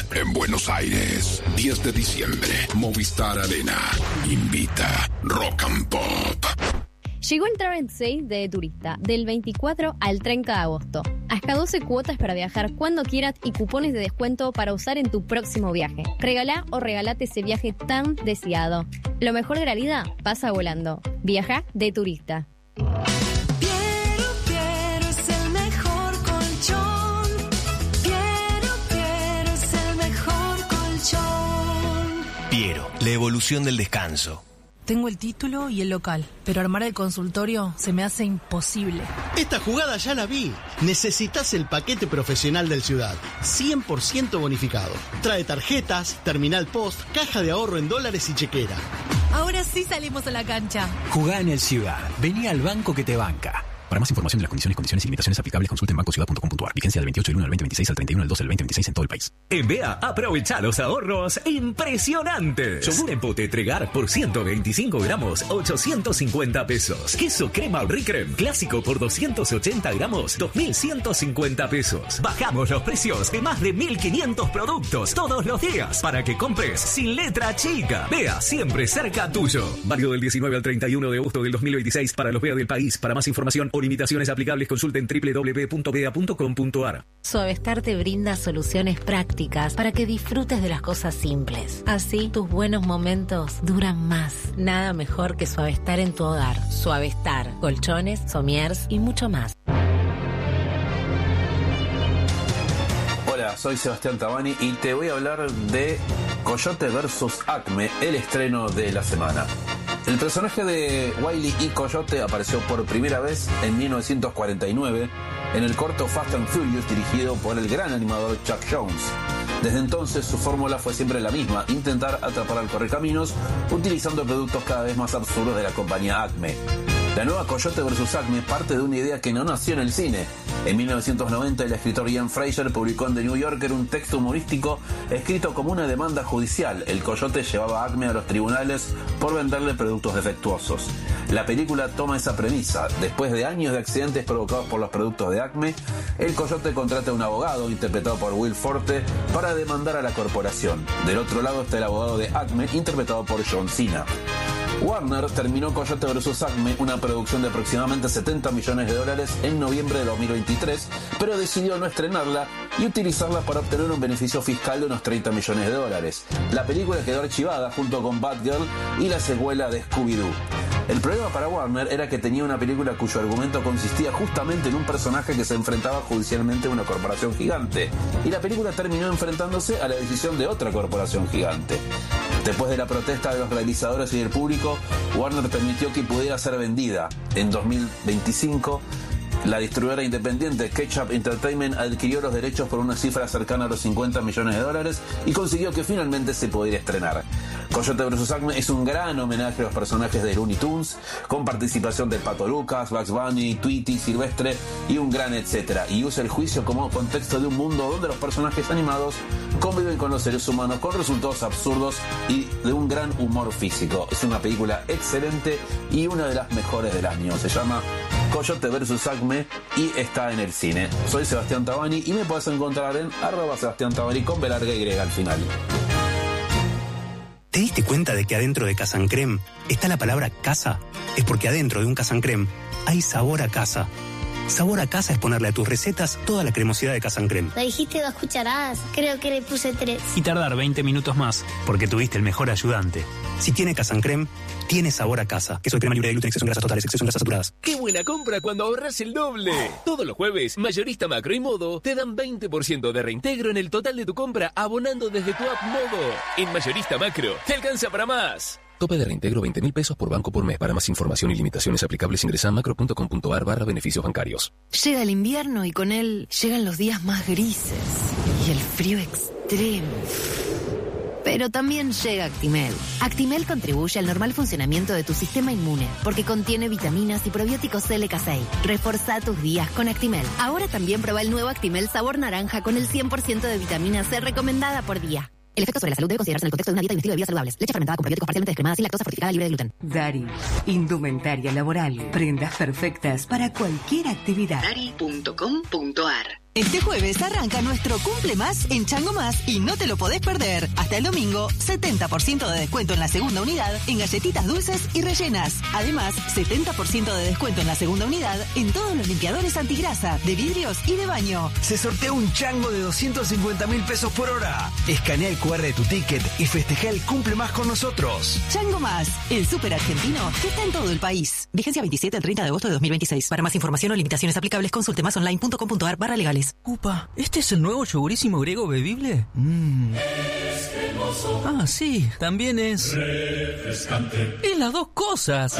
en Buenos Aires. 10 de diciembre, Movistar Arena. Invita Rock and Pop. Llegó el Travel Sale de Turista, del 24 al 30 de agosto. Hasta 12 cuotas para viajar cuando quieras y cupones de descuento para usar en tu próximo viaje. Regalá o regalate ese viaje tan deseado. Lo mejor de la vida pasa volando. Viaja de Turista. Piero es el mejor colchón. Piero es el mejor colchón. Piero, la evolución del descanso. Tengo el título y el local, pero armar el consultorio se me hace imposible. Esta jugada ya la vi. Necesitas el paquete profesional del Ciudad, 100% bonificado. Trae tarjetas, terminal post, caja de ahorro en dólares y chequera. Ahora sí salimos a la cancha. Jugá en el Ciudad. Vení al banco que te banca. Para más información de las condiciones y limitaciones aplicables, consulte en bancociudad.com.ar. Vigencia del 28 del 1 al 2026 al 31 del 12 del 2026 en todo el país. En BEA, aprovecha los ahorros impresionantes. Yogur en pote Tregar por 125 gramos, 850 pesos. Queso crema Ricrem clásico por 280 gramos, 2.150 pesos. Bajamos los precios de más de 1.500 productos todos los días para que compres sin letra chica. BEA, siempre cerca tuyo. Válido del 19 al 31 de agosto del 2026 para los BEA del país. Para más información o limitaciones aplicables, consulten www.bea.com.ar. Suavestar te brinda soluciones prácticas para que disfrutes de las cosas simples. Así, tus buenos momentos duran más. Nada mejor que Suavestar en tu hogar. Suavestar, colchones, somiers y mucho más. Hola, soy Sebastián Tabani y te voy a hablar de Coyote vs. Acme, el estreno de la semana. El personaje de Wile E. Coyote apareció por primera vez en 1949 en el corto Fast and Furious dirigido por el gran animador Chuck Jones. Desde entonces su fórmula fue siempre la misma, intentar atrapar al correcaminos utilizando productos cada vez más absurdos de la compañía Acme. La nueva Coyote vs. Acme parte de una idea que no nació en el cine. En 1990 el escritor Ian Fraser publicó en The New Yorker un texto humorístico escrito como una demanda judicial. El Coyote llevaba a Acme a los tribunales por venderle productos defectuosos. La película toma esa premisa. Después de años de accidentes provocados por los productos de Acme, el Coyote contrata a un abogado, interpretado por Will Forte, para demandar a la corporación. Del otro lado está el abogado de Acme, interpretado por John Cena. Warner terminó Coyote vs. Acme, una producción de aproximadamente $70 millones en noviembre de 2023, pero decidió no estrenarla y utilizarla para obtener un beneficio fiscal de unos $30 millones. La película quedó archivada junto con Batgirl y la secuela de Scooby-Doo. El problema para Warner era que tenía una película cuyo argumento consistía justamente en un personaje que se enfrentaba judicialmente a una corporación gigante, y la película terminó enfrentándose a la decisión de otra corporación gigante. Después de la protesta de los realizadores y del público, Warner permitió que pudiera ser vendida. En 2025, la distribuidora independiente Ketchup Entertainment adquirió los derechos por una cifra cercana a los $50 millones y consiguió que finalmente se pudiera estrenar. Coyote vs. Acme es un gran homenaje a los personajes de Looney Tunes, con participación del Pato Lucas, Bugs Bunny, Tweety, Silvestre y un gran etcétera, y usa el juicio como contexto de un mundo donde los personajes animados conviven con los seres humanos con resultados absurdos y de un gran humor físico. Es una película excelente y una de las mejores del año. Se llama Coyote vs. Acme y está en el cine. Soy Sebastián Tabani y me puedes encontrar en @Sebastián Tabani con B larga Y al final. ¿Te diste cuenta de que adentro de Casa Creme está la palabra casa? Es porque adentro de un Casa Creme hay sabor a casa. Sabor a casa es ponerle a tus recetas toda la cremosidad de Casa Creme. Le dijiste 2 cucharadas, creo que le puse 3. Y tardar 20 minutos más, porque tuviste el mejor ayudante. Si tiene Casa Creme, tiene sabor a casa. Queso de crema libre de gluten, exceso en grasas totales, exceso en grasas saturadas. ¡Qué buena compra cuando ahorras el doble! Todos los jueves, Mayorista Macro y Modo te dan 20% de reintegro en el total de tu compra abonando desde tu app Modo. En Mayorista Macro, te alcanza para más. Tope de reintegro 20.000 pesos por banco por mes. Para más información y limitaciones aplicables ingresa a macro.com.ar/beneficios bancarios. Llega el invierno y con él llegan los días más grises y el frío extremo. Pero también llega Actimel. Actimel contribuye al normal funcionamiento de tu sistema inmune porque contiene vitaminas y probióticos LK6. Reforza tus días con Actimel. Ahora también prueba el nuevo Actimel sabor naranja con el 100% de vitamina C recomendada por día. El efecto sobre la salud debe considerarse en el contexto de una dieta y un estilo de vida saludables. Leche fermentada con probióticos parcialmente descremada sin lactosa fortificada libre de gluten. Dari, indumentaria laboral. Prendas perfectas para cualquier actividad. Dari.com.ar Este jueves arranca nuestro Cumple Más en Chango Más y no te lo podés perder. Hasta el domingo, 70% de descuento en la segunda unidad en galletitas dulces y rellenas. Además, 70% de descuento en la segunda unidad en todos los limpiadores antigrasa, de vidrios y de baño. Se sortea un chango de 250.000 pesos por hora. Escanea el QR de tu ticket y festeja el Cumple Más con nosotros. Chango Más, el súper argentino que está en todo el país. Vigencia 27 al 30 de agosto de 2026. Para más información o limitaciones aplicables, consulte masonline.com.ar/legales. Upa, ¿este es el nuevo yogurísimo griego bebible? Ah, sí, también es refrescante. Y las dos cosas.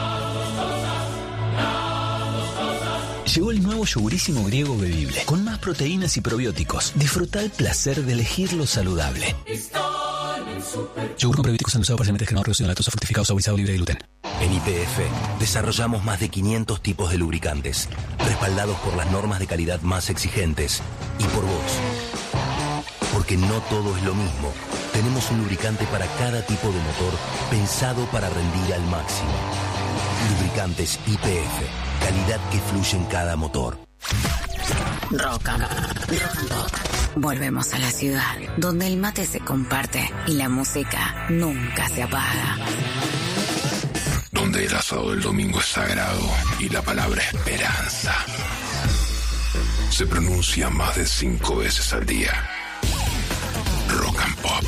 Llegó el nuevo yogurísimo griego bebible, con más proteínas y probióticos. Disfruta el placer de elegir lo saludable. Yogur con probióticos endulzado parcialmente descremado, reducido en lactosa, fortificado, saborizado, libre de gluten. En YPF desarrollamos más de 500 tipos de lubricantes, respaldados por las normas de calidad más exigentes y por vos. Porque no todo es lo mismo. Tenemos un lubricante para cada tipo de motor, pensado para rendir al máximo. Lubricantes YPF, calidad que fluye en cada motor. Rock and Pop. Volvemos a la ciudad, donde el mate se comparte y la música nunca se apaga. Donde el asado del domingo es sagrado y la palabra esperanza se pronuncia más de 5 veces al día. Rock and Pop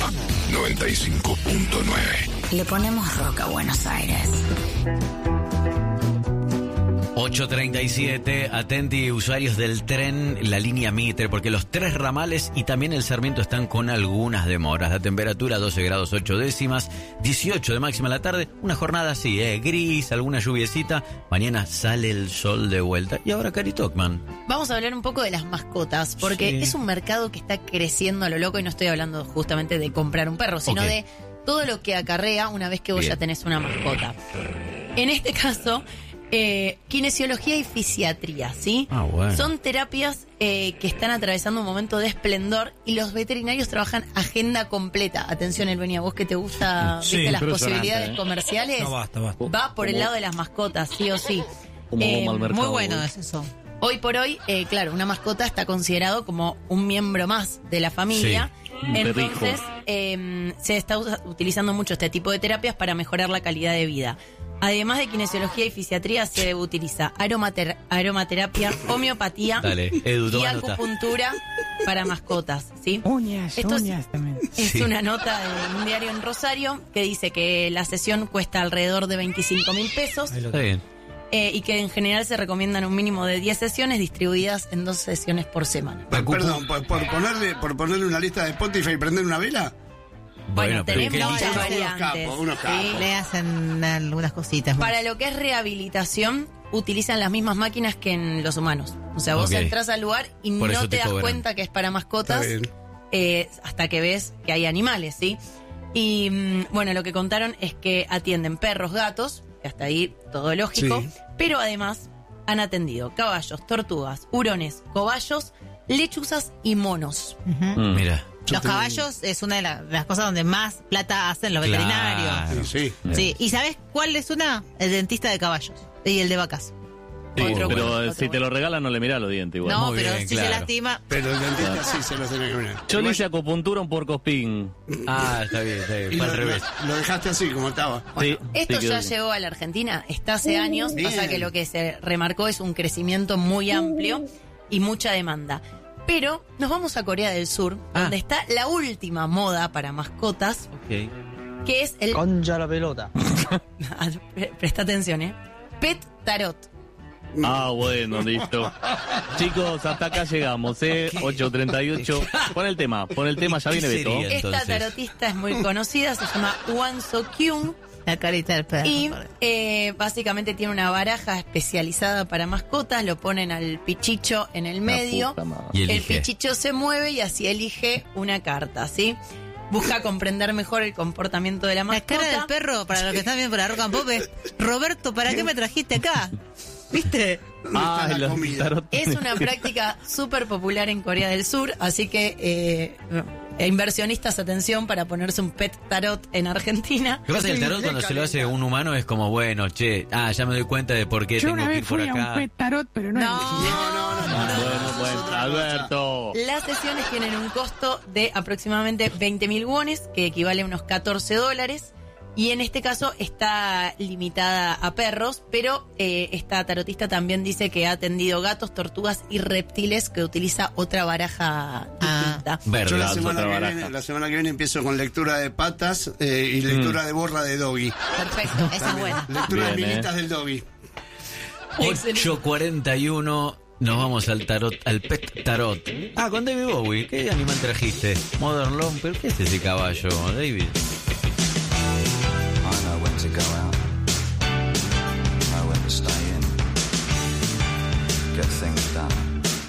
95.9. Le ponemos rock a Buenos Aires. 8:37, atenti usuarios del tren, la línea Mitre, porque los 3 ramales y también el Sarmiento están con algunas demoras. La temperatura 12 grados 8 décimas, 18 de máxima en la tarde, una jornada así, gris, alguna lluviecita, mañana sale el sol de vuelta. Y ahora Cari Tocman. Vamos a hablar un poco de las mascotas, porque es un mercado que está creciendo a lo loco y no estoy hablando justamente de comprar un perro, sino de todo lo que acarrea una vez que vos ya tenés una mascota. En este caso... kinesiología y fisiatría, ¿sí? Ah, bueno. Son terapias que están atravesando un momento de esplendor y los veterinarios trabajan agenda completa. Atención, Elvenia, vos que te gusta ¿viste las posibilidades comerciales? No, basta. Va por el lado de las mascotas, sí o sí. Muy bueno es eso. Hoy por hoy, claro, una mascota está considerado como un miembro más de la familia. Sí. Entonces, se está utilizando mucho este tipo de terapias para mejorar la calidad de vida. Además de kinesiología y fisiatría, se utiliza aromaterapia, homeopatía y acupuntura para mascotas, ¿sí? Uñas también. Es una nota de un diario en Rosario que dice que la sesión cuesta alrededor de 25.000 pesos. Está bien. Y que en general se recomiendan un mínimo de 10 sesiones distribuidas en 2 sesiones por semana. Perdón, por ponerle una lista de Spotify y prender una vela. Bueno, tenemos muchas variantes. Unos capos. ¿sí? Le hacen algunas cositas. Para lo que es rehabilitación, utilizan las mismas máquinas que en los humanos. O sea, vos entras al lugar y no te das cuenta que es para mascotas hasta que ves que hay animales, ¿sí? Y bueno, lo que contaron es que atienden perros, gatos, que hasta ahí todo lógico, pero además han atendido caballos, tortugas, hurones, cobayos, lechuzas y monos. Mira. Los caballos es una de las cosas donde más plata hacen los veterinarios. Sí. ¿Y sabes cuál es una? El dentista de caballos y el de vacas. Sí, pero si te lo regalan no le mirás los dientes igual. No, pero si se lastima. Pero el dentista sí se lo tiene que mirar. Yo le hice acupuntura a un puercoespín. Ah, está bien. Y Fue al revés. Lo dejaste así como estaba. Bueno, esto ya llegó a la Argentina, está hace años, pasa que lo que se remarcó es un crecimiento muy amplio y mucha demanda. Pero nos vamos a Corea del Sur, donde está la última moda para mascotas, que es el... Concha la pelota. Presta atención, Pet Tarot. Ah, bueno, listo. Chicos, hasta acá llegamos, 8:38. Pon el tema, ya viene Beto. Esta tarotista es muy conocida, se llama Won So-kyung. La carita del perro. Y básicamente tiene una baraja especializada para mascotas, lo ponen al pichicho en el medio, el pichicho se mueve y así elige una carta, ¿sí? Busca comprender mejor el comportamiento de la mascota. La cara del perro, para los que están viendo por la Rock and Pop, es: Roberto, ¿para qué me trajiste acá? ¿Viste? Es una práctica súper popular en Corea del Sur, así que inversionistas, atención, para ponerse un pet tarot en Argentina. Lo que pasa es que el tarot cuando se lo hace un humano es como, bueno, che, ya me doy cuenta de por qué tengo que ir por acá. Yo una vez fui a un pet tarot, pero Bueno, Alberto. Las sesiones tienen un costo de aproximadamente 20.000 wones, que equivale a unos $14. Y en este caso está limitada a perros, pero esta tarotista también dice que ha atendido gatos, tortugas y reptiles, que utiliza otra baraja distinta. Yo la semana que viene empiezo con lectura de patas y lectura de borra de doggy. Perfecto, esa es buena. Lectura de minitas del doggy. 8:41. Nos vamos al tarot, al pet tarot. Con David Bowie. ¿Qué animal trajiste? Modern Love, pero ¿qué es ese caballo, David? I know when to go out, know when to stay in, get things done.